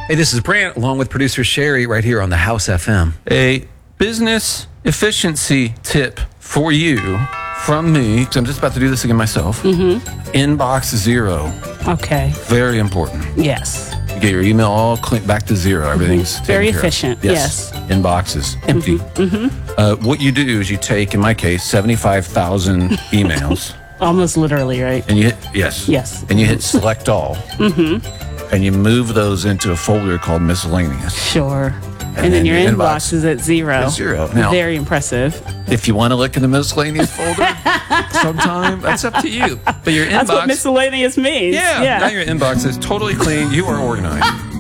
Hey, this is Brant, along with producer Sherry, right here on the House FM. A business efficiency tip for you from me, because I'm just about to do this again myself. Inbox 0. Okay. Very important. Yes. You get your email all clean, back to 0. Everything's taken Very care of. efficient. Yes. Inbox is empty. What you do is you take, in my case, 75,000 emails. Almost literally, right? And you hit, Yes. And you hit select all. And you move those into a folder called miscellaneous. Sure. And then your inbox is at 0. At 0. Now, very impressive. if you want to look in the miscellaneous folder sometime, that's up to you. But your inbox. That's what miscellaneous means. Yeah. Now your inbox is totally clean. You are organized.